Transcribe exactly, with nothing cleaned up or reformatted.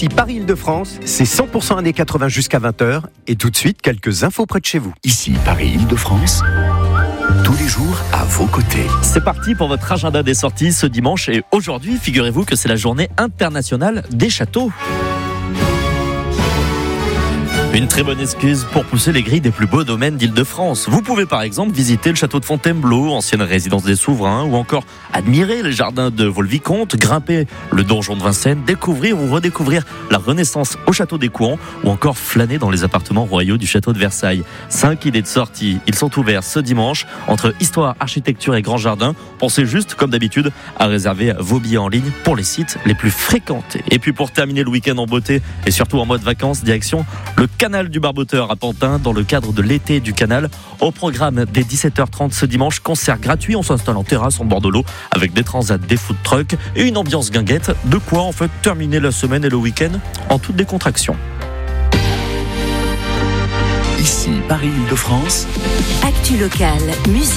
Ici Paris-Île-de-France, c'est cent pour cent années quatre-vingts jusqu'à vingt heures. Et tout de suite, quelques infos près de chez vous. Ici Paris-Île-de-France, tous les jours à vos côtés. C'est parti pour votre agenda des sorties ce dimanche. Et aujourd'hui, figurez-vous que c'est la journée internationale des châteaux. Une très bonne excuse pour pousser les grilles des plus beaux domaines d'Île-de-France. Vous pouvez par exemple visiter le château de Fontainebleau, ancienne résidence des souverains, ou encore admirer les jardins de Vaux-le-Vicomte, grimper le donjon de Vincennes, découvrir ou redécouvrir la Renaissance au château des Courants, ou encore flâner dans les appartements royaux du château de Versailles. Cinq idées de sortie. Ils sont ouverts ce dimanche entre histoire, architecture et grand jardin. Pensez juste, comme d'habitude, à réserver vos billets en ligne pour les sites les plus fréquentés. Et puis pour terminer le week-end en beauté et surtout en mode vacances, direction le Canal du Barboteur à Pantin dans le cadre de l'été du canal. Au programme dès dix-sept heures trente ce dimanche, concert gratuit. On s'installe en terrasse en bord de l'eau avec des transats, des food trucks et une ambiance guinguette. De quoi en fait terminer la semaine et le week-end en toute décontraction. Ici Paris-Île-de-France. Actu locale, musique.